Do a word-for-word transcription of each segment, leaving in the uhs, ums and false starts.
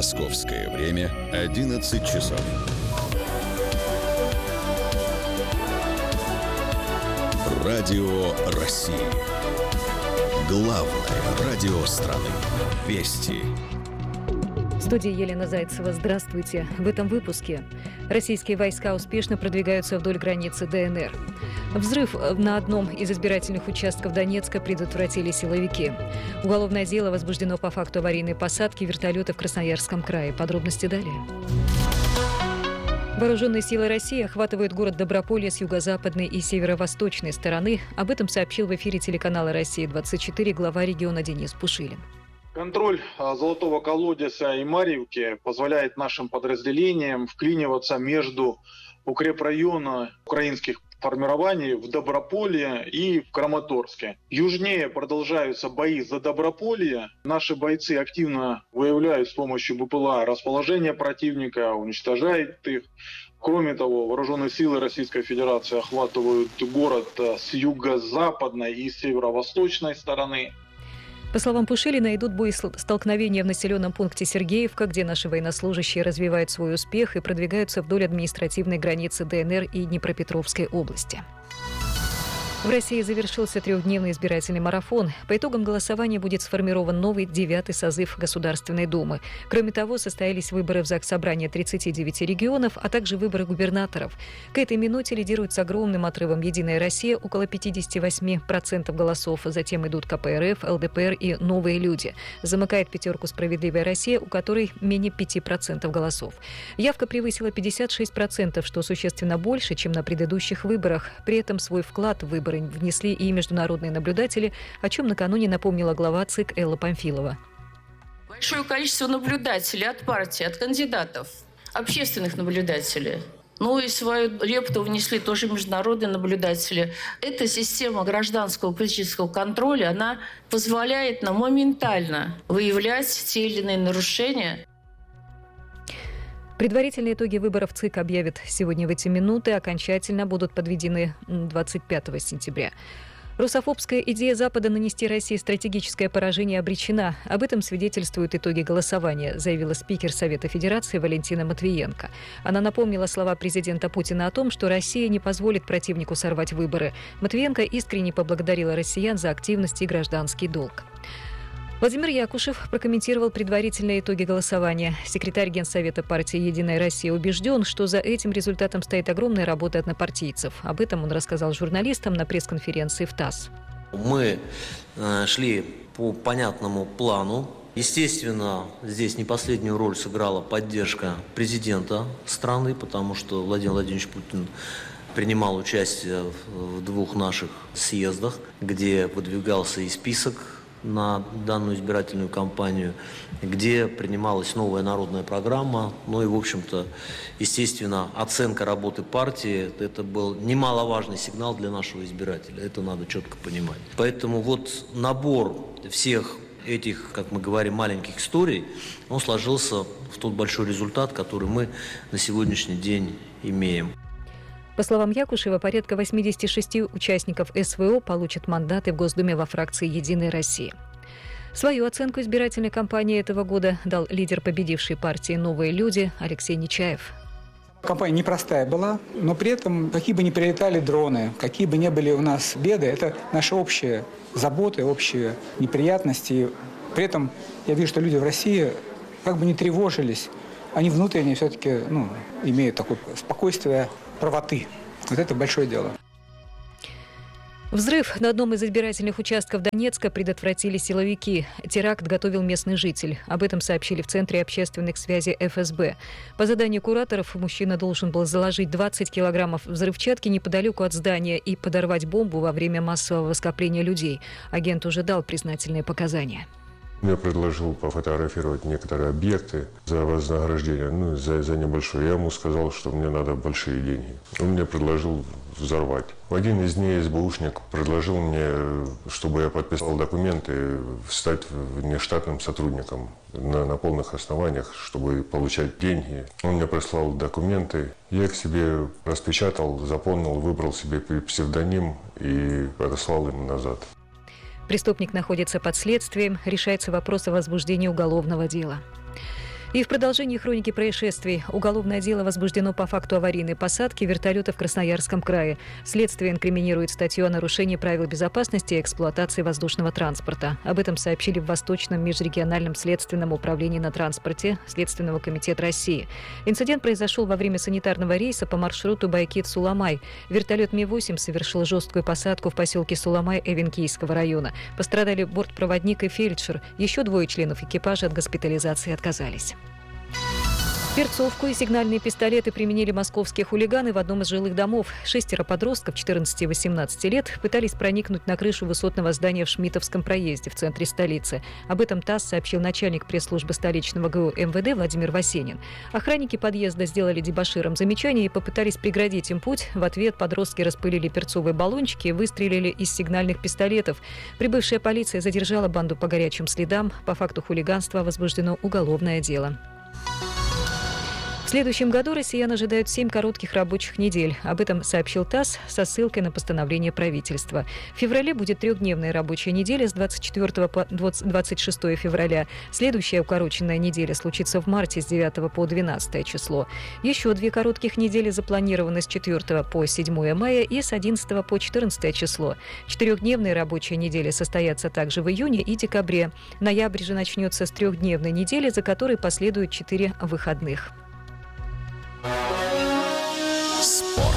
Московское время одиннадцать часов. Радио России. Главное радио страны. Вести. В студии Елена Зайцева. Здравствуйте. В этом выпуске. Российские войска успешно продвигаются вдоль границы ДНР. Взрыв на одном из избирательных участков Донецка предотвратили силовики. Уголовное дело возбуждено по факту аварийной посадки вертолета в Красноярском крае. Подробности далее. Вооруженные силы России охватывают город Доброполье с юго-западной и северо-восточной стороны. Об этом сообщил в эфире телеканала «Россия-двадцать четыре» глава региона Денис Пушилин. Контроль Золотого колодезя и Марьевки позволяет нашим подразделениям вклиниваться между укрепрайона украинских формирований в Доброполье и в Краматорске. Южнее продолжаются бои за Доброполье. Наши бойцы активно выявляют с помощью БПЛА расположение противника, уничтожают их. Кроме того, вооруженные силы Российской Федерации охватывают город с юго-западной и северо-восточной стороны. По словам Пушилина, идут боестолкновения в населенном пункте Сергеевка, где наши военнослужащие развивают свой успех и продвигаются вдоль административной границы ДНР и Днепропетровской области. В России завершился трехдневный избирательный марафон. По итогам голосования будет сформирован новый девятый созыв Государственной Думы. Кроме того, состоялись выборы в Заксобрание тридцати девяти регионов, а также выборы губернаторов. К этой минуте лидирует с огромным отрывом «Единая Россия» около пятьдесят восемь процентов голосов. Затем идут ка пэ эр эф, эл дэ пэ эр и «Новые люди». Замыкает пятерку «Справедливая Россия», у которой менее пяти процентов голосов. Явка превысила пятьдесят шесть процентов, что существенно больше, чем на предыдущих выборах. При этом свой вклад в выборы внесли и международные наблюдатели, о чем накануне напомнила глава ЦИК Элла Памфилова. Большое количество наблюдателей от партий, от кандидатов, общественных наблюдателей. Ну и свою лепту внесли тоже международные наблюдатели. Эта система гражданского политического контроля, она позволяет нам моментально выявлять те или иные нарушения. Предварительные итоги выборов ЦИК объявят сегодня в эти минуты. Окончательно будут подведены двадцать пятого сентября. Русофобская идея Запада нанести России стратегическое поражение обречена. Об этом свидетельствуют итоги голосования, заявила спикер Совета Федерации Валентина Матвиенко. Она напомнила слова президента Путина о том, что Россия не позволит противнику сорвать выборы. Матвиенко искренне поблагодарила россиян за активность и гражданский долг. Владимир Якушев прокомментировал предварительные итоги голосования. Секретарь Генсовета партии «Единая Россия» убежден, что за этим результатом стоит огромная работа однопартийцев. Об этом он рассказал журналистам на пресс-конференции в ТАСС. Мы шли по понятному плану. Естественно, здесь не последнюю роль сыграла поддержка президента страны, потому что Владимир Владимирович Путин принимал участие в двух наших съездах, где выдвигался и список на данную избирательную кампанию, где принималась новая народная программа. Ну и, в общем-то, естественно, оценка работы партии – это был немаловажный сигнал для нашего избирателя. Это надо четко понимать. Поэтому вот набор всех этих, как мы говорим, маленьких историй, он сложился в тот большой результат, который мы на сегодняшний день имеем. По словам Якушева, порядка восемьдесят шесть участников эс вэ о получат мандаты в Госдуме во фракции «Единая Россия». Свою оценку избирательной кампании этого года дал лидер победившей партии «Новые люди» Алексей Нечаев. Кампания непростая была, но при этом, какие бы ни прилетали дроны, какие бы ни были у нас беды, это наши общие заботы, общие неприятности. При этом я вижу, что люди в России как бы не тревожились, они внутренне все-таки ну, имеют такое спокойствие правоты. Вот это большое дело. Взрыв на одном из избирательных участков Донецка предотвратили силовики. Теракт готовил местный житель. Об этом сообщили в Центре общественных связей эф эс бэ. По заданию кураторов мужчина должен был заложить двадцать килограммов взрывчатки неподалеку от здания и подорвать бомбу во время массового скопления людей. Агент уже дал признательные показания. Я предложил пофотографировать некоторые объекты за вознаграждение, ну, за, за небольшое. Я ему сказал, что мне надо большие деньги. Он мне предложил взорвать. Один из дней эс бэ ушник предложил мне, чтобы я подписал документы, стать внештатным сотрудником на, на полных основаниях, чтобы получать деньги. Он мне прислал документы. Я их себе распечатал, заполнил, выбрал себе псевдоним и отослал им назад. Преступник находится под следствием. Решается вопрос о возбуждении уголовного дела. И в продолжении хроники происшествий. Уголовное дело возбуждено по факту аварийной посадки вертолета в Красноярском крае. Следствие инкриминирует статью о нарушении правил безопасности и эксплуатации воздушного транспорта. Об этом сообщили в Восточном межрегиональном следственном управлении на транспорте Следственного комитета России. Инцидент произошел во время санитарного рейса по маршруту Байкит-Суламай. Вертолет Ми восемь совершил жесткую посадку в поселке Суламай Эвенкийского района. Пострадали бортпроводник и фельдшер. Еще двое членов экипажа от госпитализации отказались. Перцовку и сигнальные пистолеты применили московские хулиганы в одном из жилых домов. Шестеро подростков четырнадцати и восемнадцати лет пытались проникнуть на крышу высотного здания в Шмитовском проезде в центре столицы. Об этом ТАСС сообщил начальник пресс-службы столичного ГУ МВД Владимир Васенин. Охранники подъезда сделали дебоширам замечания и попытались преградить им путь. В ответ подростки распылили перцовые баллончики и выстрелили из сигнальных пистолетов. Прибывшая полиция задержала банду по горячим следам. По факту хулиганства возбуждено уголовное дело. В следующем году россиян ожидают семь коротких рабочих недель. Об этом сообщил ТАСС со ссылкой на постановление правительства. В феврале будет трехдневная рабочая неделя с двадцать четвёртого по двадцать шестое февраля. Следующая укороченная неделя случится в марте с девятого по двенадцатое число. Еще две коротких недели запланированы с четвёртого по седьмое мая и с одиннадцатого по четырнадцатое число. Четырехдневные рабочие недели состоятся также в июне и декабре. Ноябрь же начнется с трехдневной недели, за которой последуют четыре выходных. Спорт.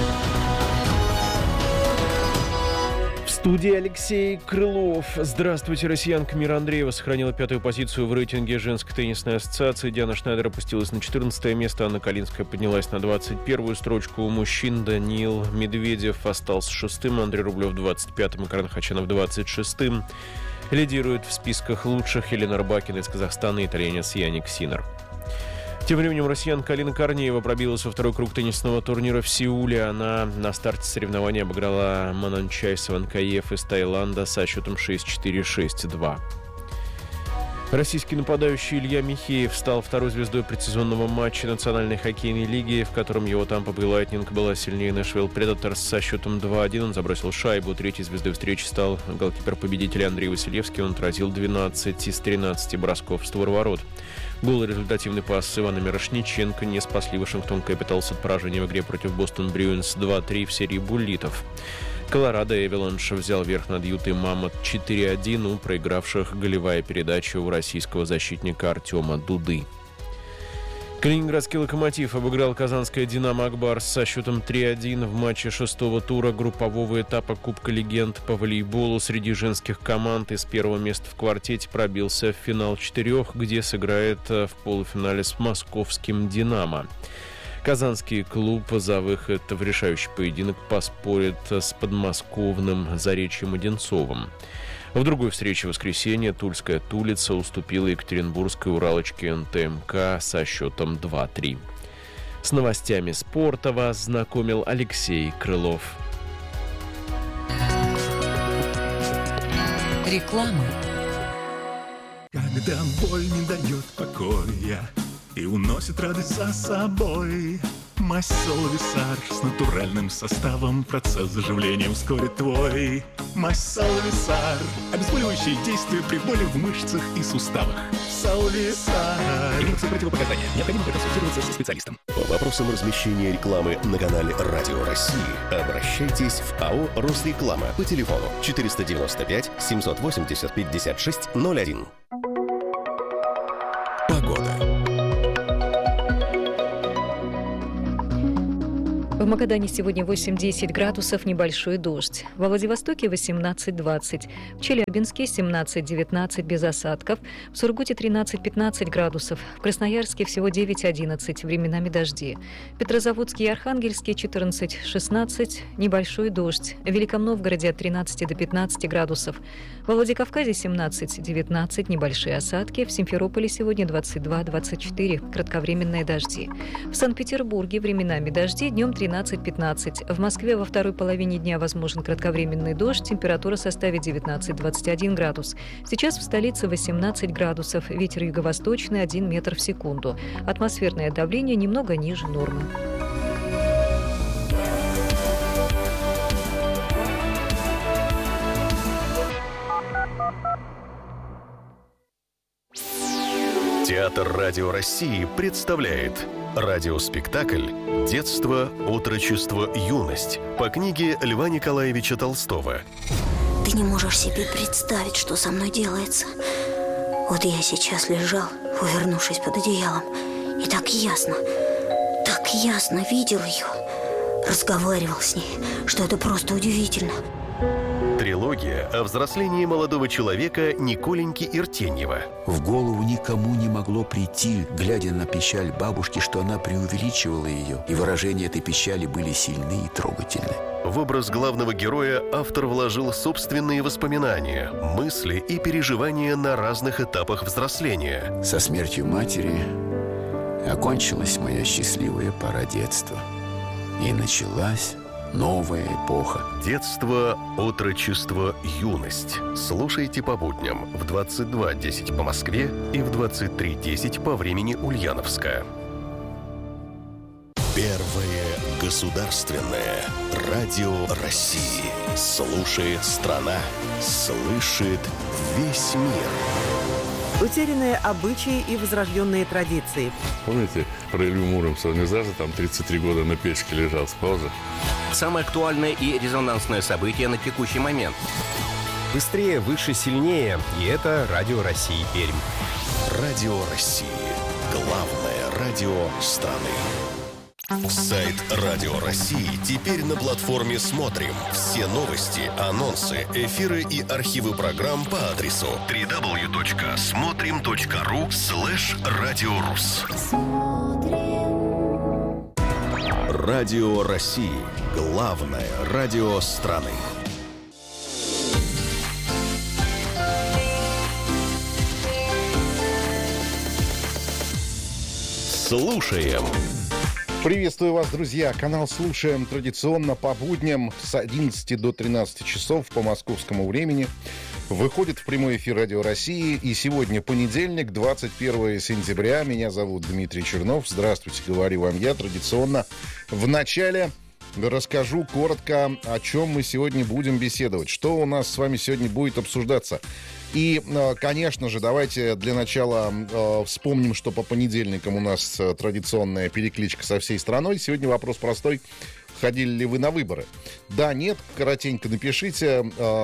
В студии Алексей Крылов. Здравствуйте, россиянка Мира Андреева сохранила пятую позицию в рейтинге женской теннисной ассоциации. Диана Шнайдер опустилась на четырнадцатое место, Анна Калинская поднялась на двадцать первую строчку. У мужчин Даниил Медведев остался шестым, Андрей Рублев двадцать пятым и Карен Хачанов двадцать шестым. Лидирует в списках лучших Елена Рыбакина из Казахстана и итальянец Яник Синер. Тем временем россиянка Алина Корнеева пробилась во второй круг теннисного турнира в Сеуле. Она на старте соревнования обыграла Мананчай Саванкаев из Таиланда со счетом шесть-четыре, шесть-два. Российский нападающий Илья Михеев стал второй звездой предсезонного матча Национальной хоккейной лиги, в котором его Тампа Бэй Лайтнинг была сильнее Нэшвилл Предаторс со счетом два-один. Он забросил шайбу. Третьей звездой встречи стал голкипер победителя Андрей Василевский. Он отразил двенадцать из тринадцати бросков в створ ворот. Гол и результативный пас Ивана Мирошниченко не спасли Вашингтон Кэпиталс от поражения в игре против Бостон Брюинс два-три в серии буллитов. Колорадо Эвиланш взял верх над Ютой Маммот четыре-один у проигравших голевая передача у российского защитника Артема Дуды. Калининградский «Локомотив» обыграл казанское «Динамо Акбарс» со счетом три-один в матче шестого тура группового этапа Кубка легенд по волейболу среди женских команд. Из первого места в квартете пробился в финал четырех, где сыграет в полуфинале с московским «Динамо». Казанский клуб за выход в решающий поединок поспорит с подмосковным «Заречьем» Одинцовым. В другой встрече в воскресенье Тульская «Тулица» уступила Екатеринбургской «Уралочке» эн тэ эм ка со счетом два-три. С новостями спорта вас знакомил Алексей Крылов. Реклама. Когда боль не дает покоя и уносит радость за собой, мазь Солвисар с натуральным составом, процесс заживления ускорит твой. Мазь Солвисар, обезболивающее действие при боли в мышцах и суставах. Солвисар. Инструкция противопоказания. Необходимо проконсультироваться со специалистом. По вопросам размещения рекламы на канале Радио России обращайтесь в АО «Росреклама» по телефону четыреста девяносто пять семьсот восемьдесят пятьдесят шесть ноль один. Погода. В Магадане сегодня восемь-десять градусов, небольшой дождь. Во Владивостоке восемнадцать-двадцать. В Челябинске семнадцать-девятнадцать, без осадков. В Сургуте тринадцать-пятнадцать градусов. В Красноярске всего девять-одиннадцать, временами дожди. Петрозаводске и Архангельске четырнадцать-шестнадцать, небольшой дождь. В Великом Новгороде от тринадцати до пятнадцати градусов. Во Владикавказе семнадцать-девятнадцать, небольшие осадки. В Симферополе сегодня двадцать два-двадцать четыре, кратковременные дожди. В Санкт-Петербурге временами дожди, днем тринадцать-пятнадцать. В Москве во второй половине дня возможен кратковременный дождь. Температура составит девятнадцать-двадцать один градус. Сейчас в столице восемнадцать градусов. Ветер юго-восточный один метр в секунду. Атмосферное давление немного ниже нормы. Театр Радио России представляет радиоспектакль «Детство, отрочество, юность» по книге Льва Николаевича Толстого. Ты не можешь себе представить, что со мной делается. Вот я сейчас лежал, увернувшись под одеялом, и так ясно, так ясно видел ее, разговаривал с ней, что это просто удивительно. Трилогия о взрослении молодого человека Николеньки Иртеньева. В голову никому не могло прийти, глядя на печаль бабушки, что она преувеличивала ее, и выражения этой печали были сильны и трогательны. В образ главного героя автор вложил собственные воспоминания, мысли и переживания на разных этапах взросления. Со смертью матери окончилась моя счастливая пора детства. И началась новая эпоха. Детство, отрочество, юность. Слушайте по будням в двадцать два десять по Москве и в двадцать три десять по времени Ульяновска. Первое государственное радио России. Слушает страна, слышит весь мир. Утерянные обычаи и возрожденные традиции. Помните, про Илью Муромца не зажил, там тридцать три года на печке лежал, спал же. Самое актуальное и резонансное событие на текущий момент. Быстрее, выше, сильнее. И это Радио России Пермь. Радио России. Главное радио страны. Сайт Радио России теперь на платформе «Смотрим». Все новости, анонсы, эфиры и архивы программ по адресу дабл ю дабл ю дабл ю точка смотрим точка ру слэш радиорус. Радио России. Главное радио страны. Слушаем. Приветствую вас, друзья. Канал «Слушаем» традиционно по будням с одиннадцати до тринадцати часов по московскому времени выходит в прямой эфир Радио России. И сегодня понедельник, двадцать первое сентября. Меня зовут Дмитрий Чернов. Здравствуйте, говорю вам я. Традиционно в начале расскажу коротко, о чем мы сегодня будем беседовать. Что у нас с вами сегодня будет обсуждаться. И, конечно же, давайте для начала э, вспомним, что по понедельникам у нас традиционная перекличка со всей страной. Сегодня вопрос простой. Ходили ли вы на выборы? Да, нет, коротенько напишите,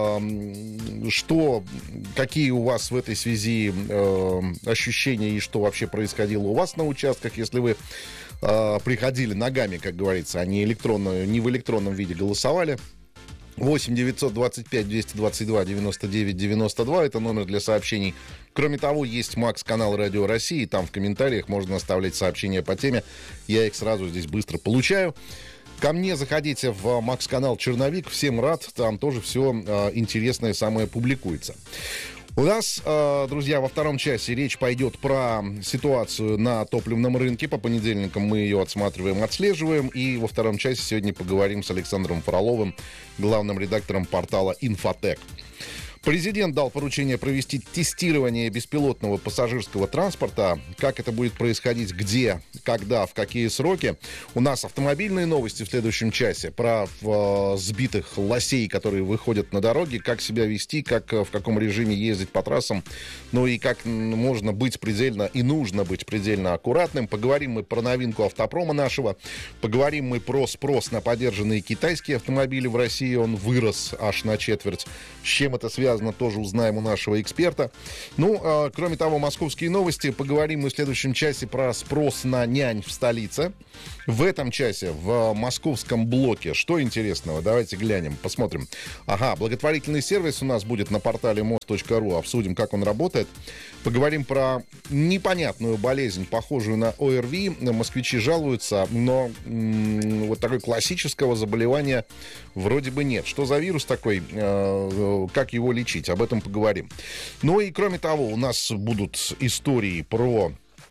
э, что, какие у вас в этой связи э, ощущения и что вообще происходило у вас на участках, если вы э, приходили ногами, как говорится, а не, электронно, не в электронном виде голосовали. восемь девятьсот двадцать пять двести двадцать два девяносто девять девяносто два. Это номер для сообщений. Кроме того, есть Макс-канал Радио России. Там в комментариях можно оставлять сообщения по теме. Я их сразу здесь быстро получаю. Ко мне заходите в Макс-канал Черновик. Всем рад. Там тоже все э, интересное самое публикуется. У нас, э, друзья, во втором часе речь пойдет про ситуацию на топливном рынке. По понедельникам мы ее отсматриваем, отслеживаем. И во втором часе сегодня поговорим с Александром Фроловым, главным редактором портала «Инфотек». Президент дал поручение провести тестирование беспилотного пассажирского транспорта. Как это будет происходить, где, когда, в какие сроки. У нас автомобильные новости в следующем часе про э, сбитых лосей, которые выходят на дороги, как себя вести, как, в каком режиме ездить по трассам, ну и как можно быть предельно и нужно быть предельно аккуратным. Поговорим мы про новинку автопрома нашего. Поговорим мы про спрос на подержанные китайские автомобили в России. Он вырос аж на четверть. С чем это связано? Тоже узнаем у нашего эксперта. Ну, э, кроме того, московские новости. Поговорим мы в следующем часе про спрос на нянь в столице. В этом часе в московском блоке что интересного? Давайте глянем, посмотрим. Ага, благотворительный сервис у нас будет на портале мост точка ру. Обсудим, как он работает. Поговорим про непонятную болезнь, похожую на о эр ви. Москвичи жалуются, но м- вот такого классического заболевания вроде бы нет. Что за вирус такой? Э- как его лечить? Об этом поговорим. Ну и кроме того, у нас будут истории про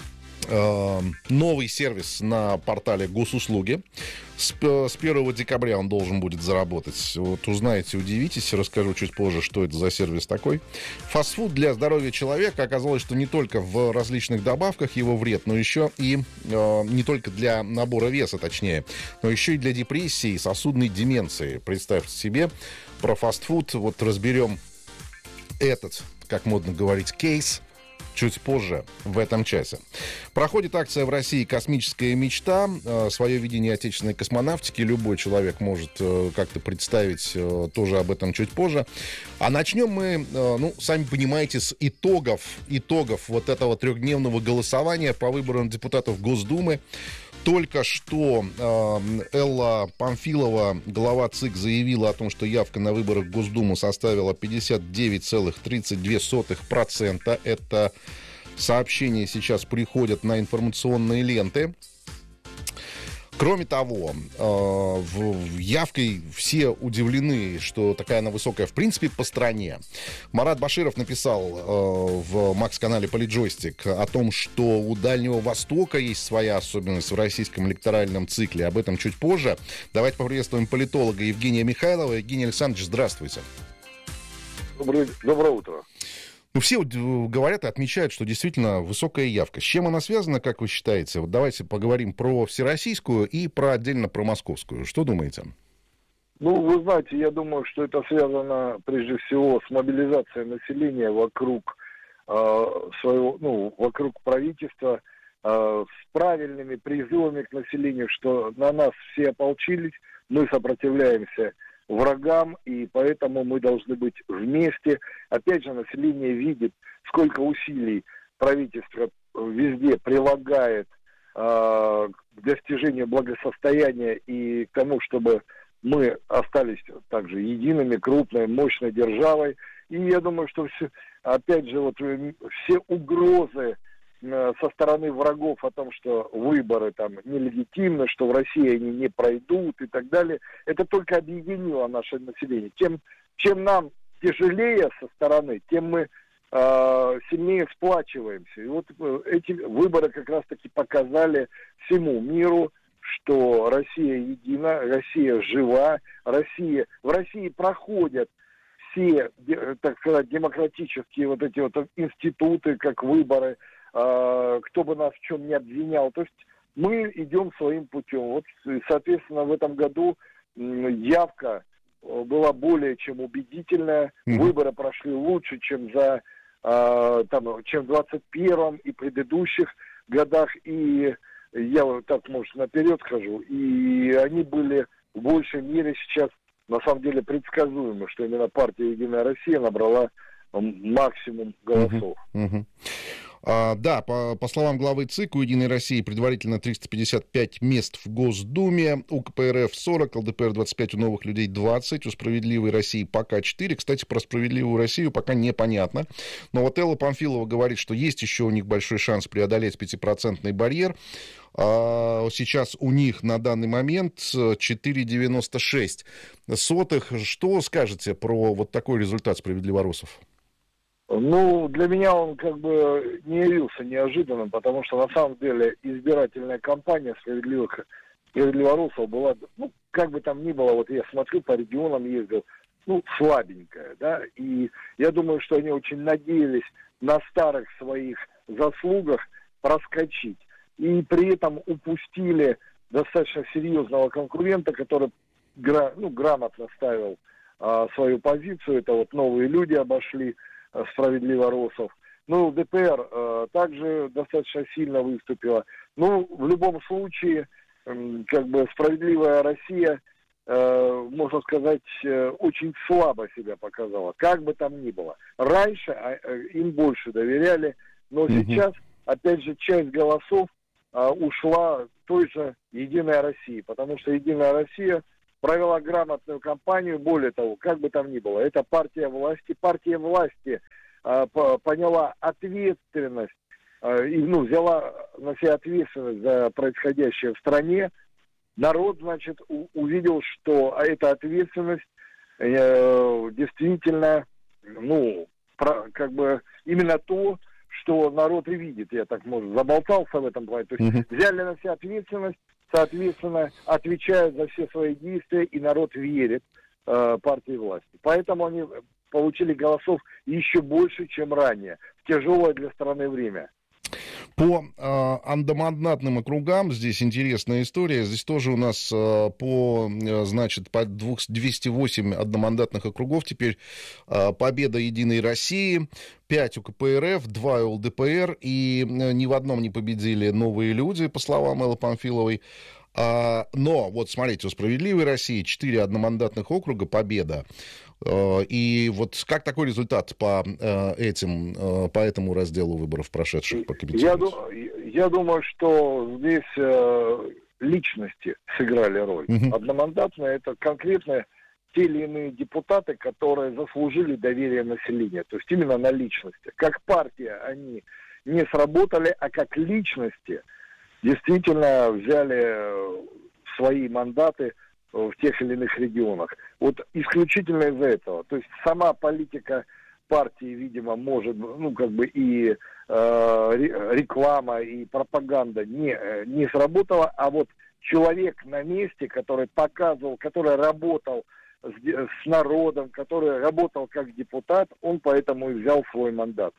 э, новый сервис на портале Госуслуги. С, с первого декабря он должен будет заработать. Вот узнаете, удивитесь. Расскажу чуть позже, что это за сервис такой. Фастфуд для здоровья человека. Оказалось, что не только в различных добавках его вред, но еще и э, не только для набора веса, точнее, но еще и для депрессии и сосудной деменции. Представьте себе. Про фастфуд вот разберем этот, как модно говорить, кейс. чуть позже в этом часе. Проходит акция в России «Космическая мечта». Свое видение отечественной космонавтики любой человек может как-то представить, тоже об этом чуть позже. А начнем мы, ну, сами понимаете, с итогов, итогов вот этого трехдневного голосования по выборам депутатов Госдумы. Только что э, Элла Памфилова, глава ЦИК, заявила о том, что явка на выборах в Госдуму составила пятьдесят девять целых тридцать две сотых процента. Это сообщения сейчас приходят на информационные ленты. Кроме того, э, в, явкой все удивлены, что такая она высокая в принципе по стране. Марат Баширов написал э, в Макс-канале Политджойстик о том, что у Дальнего Востока есть своя особенность в российском электоральном цикле. Об этом чуть позже. Давайте поприветствуем политолога Евгения Михайлова. Евгений Александрович, здравствуйте. Доброе, доброе утро. Ну, все говорят и отмечают, что действительно высокая явка. С чем она связана, как вы считаете? Вот давайте поговорим про всероссийскую и про отдельно про московскую. Что думаете? Ну, вы знаете, я думаю, что это связано прежде всего с мобилизацией населения вокруг э, своего, ну, вокруг правительства, э, с правильными призывами к населению, что на нас все ополчились, мы сопротивляемся врагам, и поэтому мы должны быть вместе. Опять же, население видит, сколько усилий правительство везде прилагает э, к достижению благосостояния и к тому, чтобы мы остались также едиными, крупной, мощной державой. И я думаю, что все, опять же, вот все угрозы со стороны врагов о том, что выборы там нелегитимны, что в России они не пройдут и так далее, это только объединило наше население. Тем, чем нам тяжелее со стороны, тем мы э, сильнее сплачиваемся. И вот эти выборы как раз-таки показали всему миру, что Россия едина, Россия жива, Россия, в России проходят все, так сказать, демократические вот эти вот институты, как выборы, кто бы нас в чем не обвинял. То есть мы идем своим путем. Вот, соответственно, в этом году явка была более чем убедительная. Mm-hmm. Выборы прошли лучше, чем за там, чем в двадцать первом и предыдущих годах. И я вот так, может, наперед хожу. И они были в большей мере сейчас, на самом деле, предсказуемы, что именно партия «Единая Россия» набрала максимум голосов. Mm-hmm. Mm-hmm. А, да, по, по словам главы ЦИК, у «Единой России» предварительно триста пятьдесят пять мест в Госдуме, у ка пэ эр эф сорок, эл дэ пэ эр двадцать пять, у «Новых людей» двадцать, у «Справедливой России» пока четыре. Кстати, про «Справедливую Россию» пока непонятно. Но вот Элла Памфилова говорит, что есть еще у них большой шанс преодолеть пятипроцентный барьер. А сейчас у них на данный момент четыре целых девяносто шесть сотых. Что скажете про вот такой результат «Справедливоросов»? Ну, для меня он как бы не явился неожиданным, потому что на самом деле избирательная кампания справедливых справедливоросов была, ну, как бы там ни было, вот я смотрю, по регионам ездил, ну, слабенькая, да, и я думаю, что они очень надеялись на старых своих заслугах проскочить, и при этом упустили достаточно серьезного конкурента, который гра- ну, грамотно ставил а, свою позицию, это вот «Новые люди» обошли «Справедливоросов». Ну, дэ пэ эр э, также достаточно сильно выступила. Ну, в любом случае, э, как бы «Справедливая Россия», э, можно сказать, э, очень слабо себя показала, как бы там ни было. Раньше э, им больше доверяли, но mm-hmm. сейчас, опять же, часть голосов э, ушла той же «Единой России», потому что «Единая Россия» провела грамотную кампанию, более того, как бы там ни было, это партия власти. Партия власти э, по, поняла ответственность, э, и, ну, взяла на себя ответственность за происходящее в стране. Народ, значит, у, увидел, что эта ответственность э, действительно, ну, про, как бы именно то, что народ и видит. Я так, может, заболтался в этом плане. То есть mm-hmm. взяли на себя ответственность, соответственно, отвечают за все свои действия, и народ верит э, партии власти. Поэтому они получили голосов еще больше, чем ранее, в тяжелое для страны время. По э, одномандатным округам здесь интересная история. Здесь тоже у нас э, по, э, значит, по двести восемь одномандатных округов теперь э, победа «Единой России», пять у ка пэ эр эф, два у эл дэ пэ эр, и э, ни в одном не победили «Новые люди», по словам Эллы Памфиловой. А, но вот смотрите, у «Справедливой России» четыре одномандатных округа, победа. И вот как такой результат по этим, по этому разделу выборов прошедших по я, я думаю, что здесь э, личности сыграли роль. Угу. Одномандатные — это конкретно те или иные депутаты, которые заслужили доверие населения. То есть именно на личности. Как партия они не сработали, а как личности действительно взяли свои мандаты в тех или иных регионах. Вот исключительно из-за этого. То есть сама политика партии, видимо, может, ну, как бы и э, реклама, и пропаганда не, не сработала, а вот человек на месте, который показывал, который работал с, с народом, который работал как депутат, он поэтому и взял свой мандат.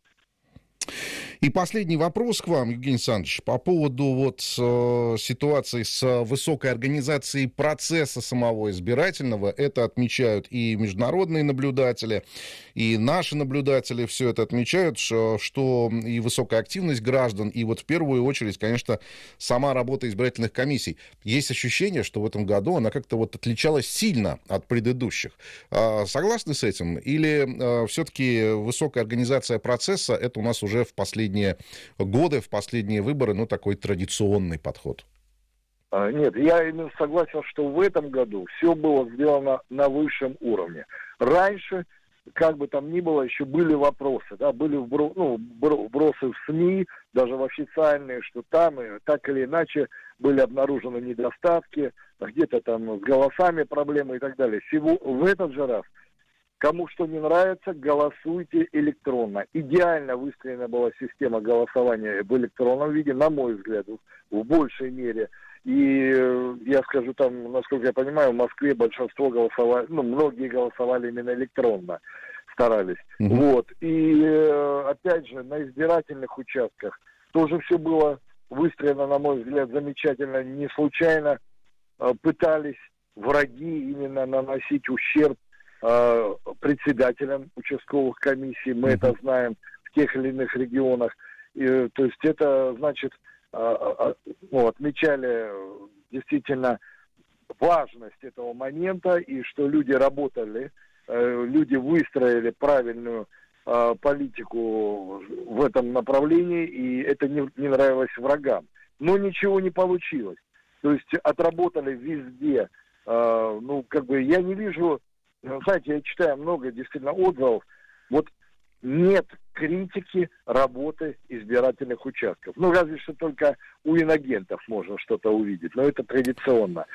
И последний вопрос к вам, Евгений Александрович, по поводу вот э, ситуации с высокой организацией процесса самого избирательного. Это отмечают и международные наблюдатели, и наши наблюдатели все это отмечают, что, что и высокая активность граждан, и вот в первую очередь, конечно, сама работа избирательных комиссий. Есть ощущение, что в этом году она как-то вот отличалась сильно от предыдущих. Э, согласны с этим? Или э, все-таки высокая организация процесса — это у нас уже в последние годы, в последние выборы, ну, такой традиционный подход? Нет, я именно согласен, что в этом году все было сделано на высшем уровне. Раньше, как бы там ни было, еще были вопросы, да, были вбро, ну, вбросы в СМИ, даже в официальные, что там так или иначе были обнаружены недостатки, где-то там с голосами проблемы и так далее. Всего в этот же раз кому что не нравится, голосуйте электронно. Идеально выстроена была система голосования в электронном виде, на мой взгляд, в большей мере. И я скажу, там, насколько я понимаю, в Москве большинство голосовали, ну, многие голосовали именно электронно, старались. Mm-hmm. Вот. И опять же, на избирательных участках тоже все было выстроено, на мой взгляд, замечательно. Не случайно пытались враги именно наносить ущерб председателям участковых комиссий, мы mm-hmm. это знаем в тех или иных регионах. И, то есть это, значит, ну, отмечали действительно важность этого момента, и что люди работали, люди выстроили правильную политику в этом направлении, и это не, не нравилось врагам. Но ничего не получилось. То есть отработали везде. Ну, как бы я не вижу... Знаете, я читаю много действительно отзывов. Вот нет критики работы избирательных участков. Ну, разве что только у инагентов можно что-то увидеть, но это традиционно.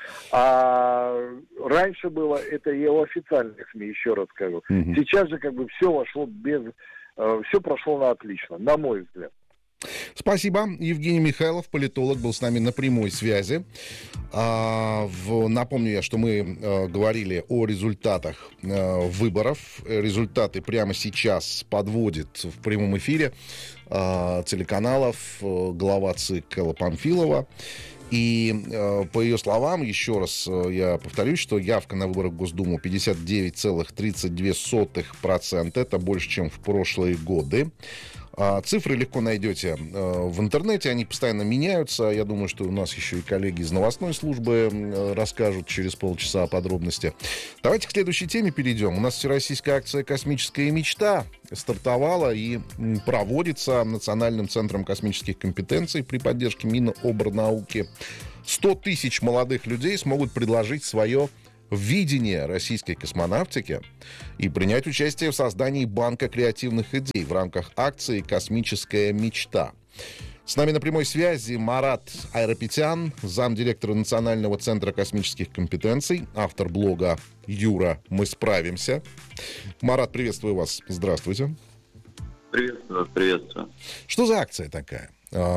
А раньше было это и у официальных СМИ, еще раз скажу. Mm-hmm. Сейчас же как бы все вошло без... Все прошло на отлично, на мой взгляд. Спасибо. Евгений Михайлов, политолог, был с нами на прямой связи. А, в, напомню я, что мы а, говорили о результатах а, выборов. Результаты прямо сейчас подводит в прямом эфире а, телеканалов а, глава ЦИК Элла Памфилова. И э, по ее словам, еще раз э, я повторюсь, что явка на выборах в Госдуму пятьдесят девять целых тридцать две сотых процента. Это больше, чем в прошлые годы. А, цифры легко найдете э, в интернете, они постоянно меняются. Я думаю, что у нас еще и коллеги из новостной службы э, расскажут через полчаса подробности. Давайте к следующей теме перейдем. У нас всероссийская акция «Космическая мечта» стартовала и проводится Национальным центром космических компетенций при поддержке Миноборнауки. сто тысяч молодых людей смогут предложить свое видение российской космонавтики и принять участие в создании банка креативных идей в рамках акции «Космическая мечта». С нами на прямой связи Марат Айрапетян, замдиректора Национального центра космических компетенций, автор блога «Юра, мы справимся». Марат, приветствую вас. Здравствуйте. Приветствую, приветствую. Что за акция такая?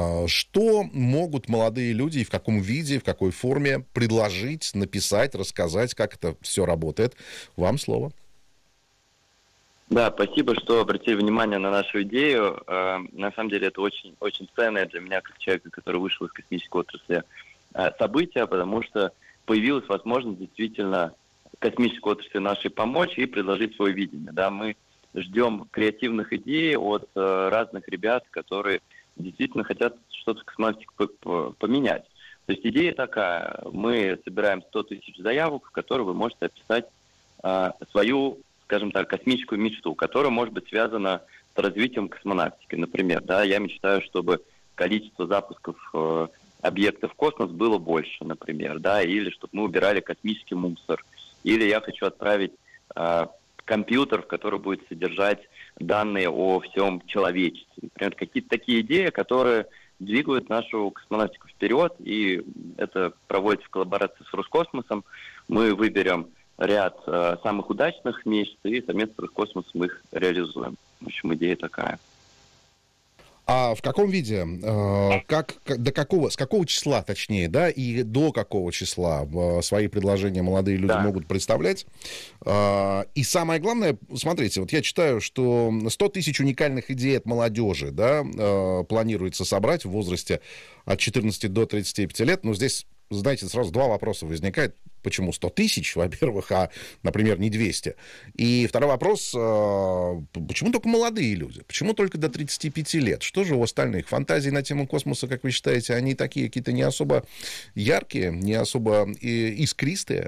Что могут молодые люди и в каком виде, в какой форме предложить, написать, рассказать, как это все работает? Вам слово. Да, спасибо, что обратили внимание на нашу идею. На самом деле это очень, очень ценное для меня, как человека, который вышел из космической отрасли, событие, потому что появилась возможность действительно космической отрасли нашей помочь и предложить свое видение. Да, мы ждем креативных идей от разных ребят, которые действительно хотят что-то в космонавтике поменять. То есть идея такая: мы собираем сто тысяч заявок, в которые вы можете описать свою, скажем так, космическую мечту, которая может быть связана с развитием космонавтики. Например, да, я мечтаю, чтобы количество запусков э, объектов в космос было больше, например, да, или чтобы мы убирали космический мусор, или я хочу отправить э, компьютер, который будет содержать данные о всем человечестве. Например, какие-то такие идеи, которые двигают нашу космонавтику вперед, и это проводится в коллаборации с Роскосмосом. Мы выберем ряд э, самых удачных мечт, и совместно с Роскосмосом их реализуем. В общем, идея такая. А в каком виде? Э, как, до какого, с какого числа, точнее, да, и до какого числа э, свои предложения молодые люди да. могут представлять? Э, и самое главное, смотрите, вот я читаю, что сто тысяч уникальных идей от молодежи, да, э, планируется собрать в возрасте от четырнадцати до тридцати пяти лет. Но здесь, знаете, сразу два вопроса возникает. Почему сто тысяч, во-первых, а, например, не двести? И второй вопрос, почему только молодые люди? Почему только до тридцати пяти лет? Что же у остальных? Фантазии на тему космоса, как вы считаете, они такие какие-то не особо яркие, не особо искристые?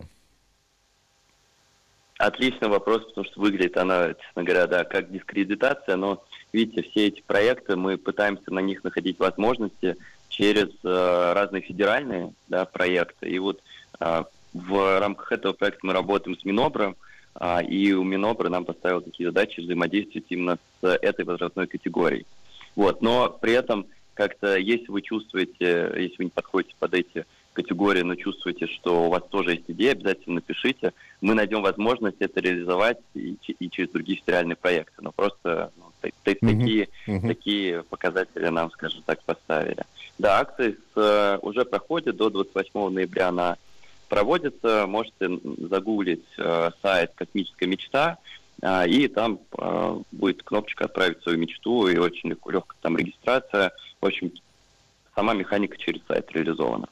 Отличный вопрос, потому что выглядит она, честно говоря, да, как дискредитация, но, видите, все эти проекты, мы пытаемся на них находить возможности через э, разные федеральные, да, проекты. И вот э, в рамках этого проекта мы работаем с Минобром, а, и у Минобра нам поставил такие задачи взаимодействовать именно с этой возрастной категорией. Вот. Но при этом как-то, если вы чувствуете, если вы не подходите под эти категории, но чувствуете, что у вас тоже есть идея, обязательно напишите. Мы найдем возможность это реализовать и, и через другие федеральные проекты. Но просто ну, т- т- uh-huh. такие, uh-huh. такие показатели нам, скажем так, поставили. Да, акции с, уже проходят до двадцать восьмого ноября. Она проводится, можете загуглить э, сайт «Космическая мечта», э, и там э, будет кнопочка «Отправить свою мечту», и очень легко, легкая там регистрация. В общем, сама механика через сайт реализована.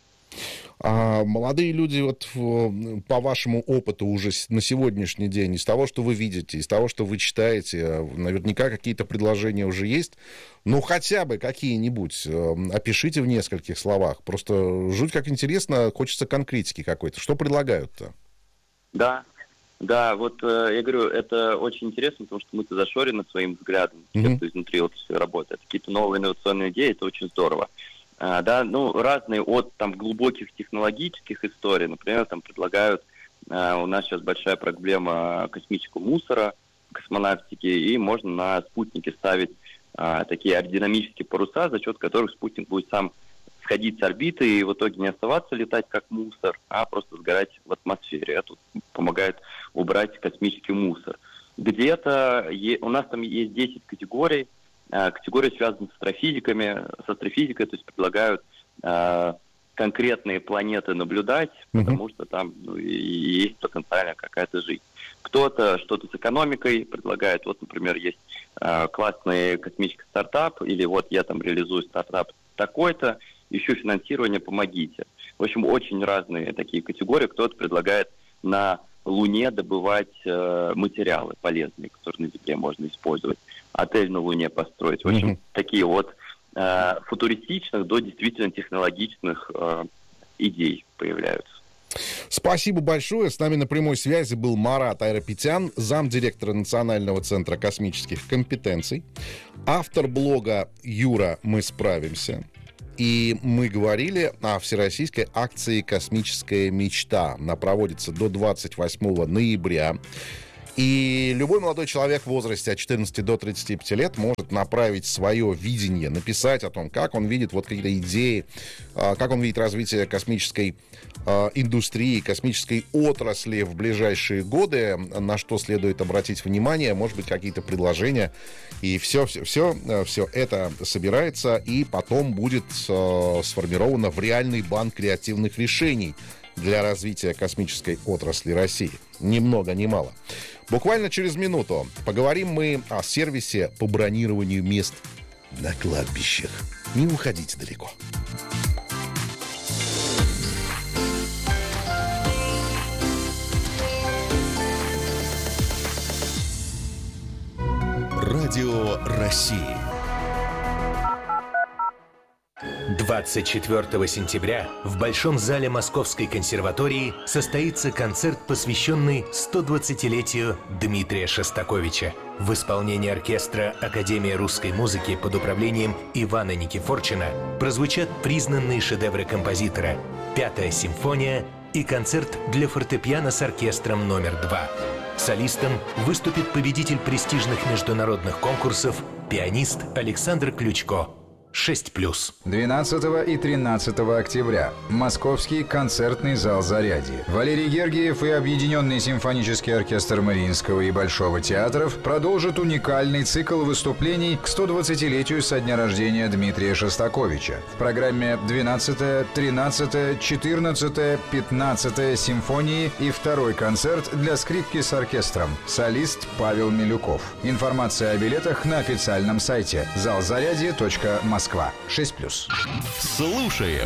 А молодые люди, вот по вашему опыту уже на сегодняшний день, из того, что вы видите, из того, что вы читаете, наверняка какие-то предложения уже есть, ну хотя бы какие-нибудь, опишите в нескольких словах. Просто жуть как интересно, хочется конкретики какой-то. Что предлагают-то? Да, да, вот я говорю, это очень интересно, потому что мы-то зашорены своим взглядом, mm-hmm. тем, кто изнутри отрасли работает. Какие-то новые инновационные идеи, это очень здорово. А, да, ну, разные от там глубоких технологических историй, например, там предлагают, а, у нас сейчас большая проблема космического мусора в космонавтике, и можно на спутнике ставить а, такие аэродинамические паруса, за счет которых спутник будет сам сходить с орбиты и в итоге не оставаться летать как мусор, а просто сгорать в атмосфере. Это помогает убрать космический мусор. Где-то е- у нас там есть десять категорий. Категории связаны с астрофизиками, с астрофизикой, то есть предлагают э, конкретные планеты наблюдать, mm-hmm. потому что там ну, и, и есть потенциально какая-то жизнь. Кто-то что-то с экономикой предлагает. Вот, например, есть э, классный космический стартап, или вот я там реализую стартап такой-то, ищу финансирование, помогите. В общем, очень разные такие категории. Кто-то предлагает на Луне добывать э, материалы полезные, которые на Земле можно использовать. Отель на Луне построить. В общем, mm-hmm. такие вот э, футуристичных до действительно технологичных э, идей появляются. Спасибо большое. С нами на прямой связи был Марат Айрапетян, замдиректора Национального центра космических компетенций, автор блога «Юра, мы справимся». И мы говорили о всероссийской акции «Космическая мечта». Она проводится до двадцать восьмого ноября. И любой молодой человек в возрасте от четырнадцати до тридцати пяти лет может направить свое видение, написать о том, как он видит вот какие-то идеи, как он видит развитие космической индустрии, космической отрасли в ближайшие годы, на что следует обратить внимание, может быть, какие-то предложения. И все, все, все, все это собирается, и потом будет сформировано в реальный банк креативных решений для развития космической отрасли России. Ни много ни мало. Буквально через минуту поговорим мы о сервисе по бронированию мест на кладбищах. Не уходите далеко. Радио России. двадцать четвёртого сентября в Большом зале Московской консерватории состоится концерт, посвященный сто двадцатилетию Дмитрия Шостаковича. В исполнении оркестра Академии русской музыки под управлением Ивана Никифорчина прозвучат признанные шедевры композитора «Пятая симфония» и концерт для фортепиано с оркестром номер два. Солистом выступит победитель престижных международных конкурсов, пианист Александр Ключко. шесть плюс. двенадцатого и тринадцатого октября. Московский концертный зал «Зарядье». Валерий Гергиев и Объединенный симфонический оркестр Мариинского и Большого театров продолжат уникальный цикл выступлений к сто двадцатилетию со дня рождения Дмитрия Шостаковича. В программе двенадцатая, тринадцатая, четырнадцатая, пятнадцатая симфонии и второй концерт для скрипки с оркестром. Солист Павел Милюков. Информация о билетах на официальном сайте зал зарядье точка москва. Москва. шесть плюс. Слушаем.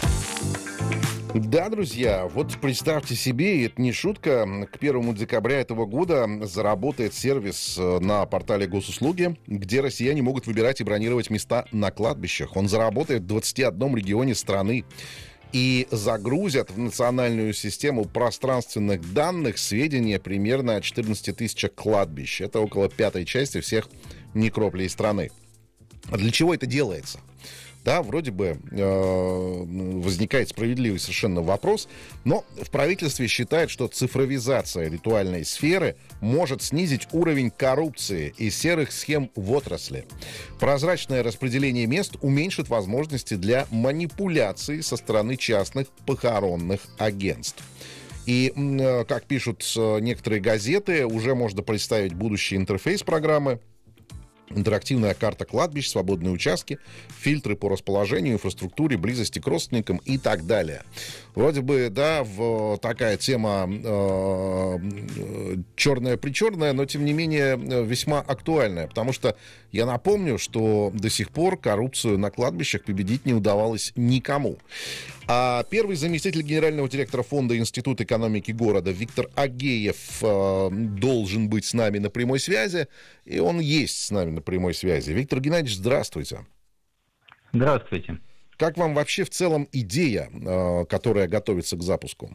Да, друзья, вот представьте себе, и это не шутка, к первому декабря этого года заработает сервис на портале Госуслуги, где россияне могут выбирать и бронировать места на кладбищах. Он заработает в двадцати одном регионе страны. И загрузят в национальную систему пространственных данных сведения примерно о четырнадцати тысячах кладбищ. Это около пятой части всех некрополей страны. А для чего это делается? Да, вроде бы э, возникает справедливый совершенно вопрос, но в правительстве считают, что цифровизация ритуальной сферы может снизить уровень коррупции и серых схем в отрасли. Прозрачное распределение мест уменьшит возможности для манипуляций со стороны частных похоронных агентств. И, э, как пишут некоторые газеты, уже можно представить будущий интерфейс программы. Интерактивная карта кладбищ, свободные участки, фильтры по расположению, инфраструктуре, близости к родственникам и так далее. Вроде бы, да, в, такая тема э, черная-причерная, но, тем не менее, весьма актуальная. Потому что я напомню, что до сих пор коррупцию на кладбищах победить не удавалось никому. А первый заместитель генерального директора Фонда Института экономики города Виктор Агеев э, должен быть с нами на прямой связи, и он есть с нами на прямой связи. Виктор Геннадьевич, здравствуйте. Здравствуйте. Как вам вообще в целом идея, э, которая готовится к запуску?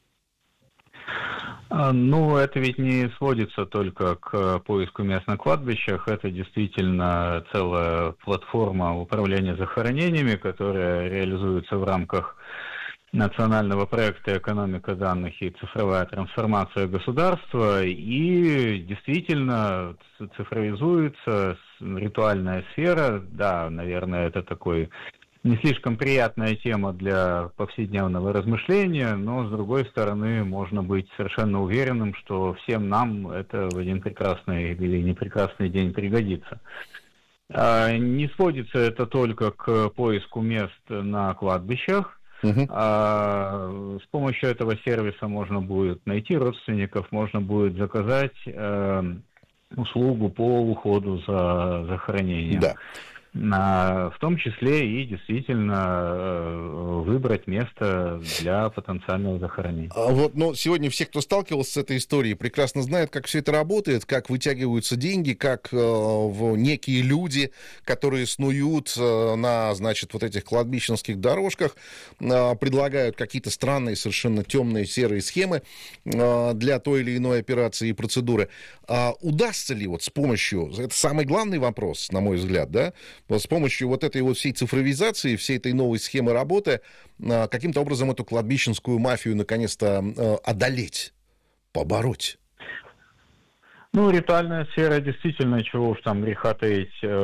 Ну, это ведь не сводится только к поиску мест на кладбищах. Это действительно целая платформа управления захоронениями, которая реализуется в рамках национального проекта «Экономика данных и цифровая трансформация государства». И действительно цифровизуется ритуальная сфера. Да, наверное, это такой... не слишком приятная тема для повседневного размышления, но, с другой стороны, можно быть совершенно уверенным, что всем нам это в один прекрасный или непрекрасный день пригодится. Не сводится это только к поиску мест на кладбищах. Uh-huh. А, с помощью этого сервиса можно будет найти родственников, можно будет заказать э, услугу по уходу за захоронением. Да. А, в том числе и действительно выбрать место для потенциального захоронения. А вот, ну, сегодня все, кто сталкивался с этой историей, прекрасно знают, как все это работает, как вытягиваются деньги, как э, в некие люди, которые снуют э, на, значит, вот этих кладбищенских дорожках, э, предлагают какие-то странные, совершенно темные серые схемы э, для той или иной операции и процедуры. А удастся ли вот с помощью, это самый главный вопрос, на мой взгляд, да, вот с помощью вот этой вот всей цифровизации, всей этой новой схемы работы, каким-то образом эту кладбищенскую мафию наконец-то одолеть, побороть? Ну, ритуальная сфера действительно, чего уж там греха таить,